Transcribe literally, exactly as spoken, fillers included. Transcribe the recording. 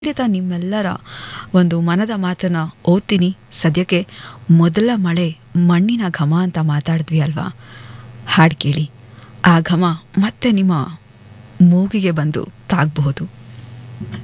ಖಂಡಿತ ನಿಮ್ಮೆಲ್ಲರ ಒಂದು ಮನದ ಮಾತನ್ನ ಓದ್ತೀನಿ. ಸದ್ಯಕ್ಕೆ ಮೊದಲ ಮಳೆ ಮಣ್ಣಿನ ಘಮ ಅಂತ ಮಾತಾಡಿದ್ವಿ ಅಲ್ವಾ, ಹಾಡು ಕೇಳಿ. ಆ ಘಮ ಮತ್ತೆ ನಿಮ್ಮ ಮೂಗಿಗೆ ಬಂದು ತಾಗಬಹುದು.